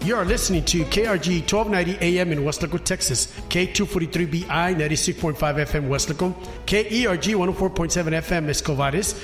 You are listening to KRG 1290 AM in Weslaco, Texas, K243BI 96.5 FM Weslaco, KERG 104.7 FM Escovares,